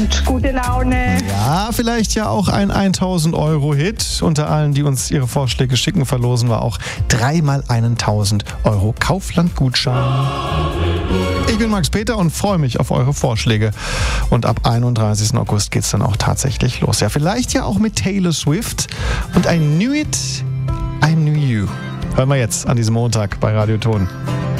Gute Laune. Ja, vielleicht ja auch ein 1000-Euro-Hit. Unter allen, die uns ihre Vorschläge schicken, verlosen wir auch 3-mal einen 1000-Euro Kaufland-Gutschein. Ich bin Max Peter und freue mich auf eure Vorschläge. Und ab 31. August geht's dann auch tatsächlich los. Ja, vielleicht ja auch mit Taylor Swift und I Knew It, I Knew You. Hören wir jetzt an diesem Montag bei Radio Ton.